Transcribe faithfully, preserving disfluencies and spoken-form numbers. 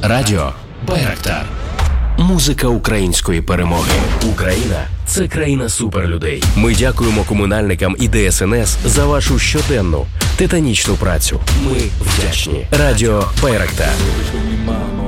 Радіо Байрактар. Музика української перемоги. Україна – це країна суперлюдей. Ми дякуємо комунальникам і Де Ес Ен Ес за вашу щоденну, титанічну працю. Ми вдячні. Радіо Байрактар.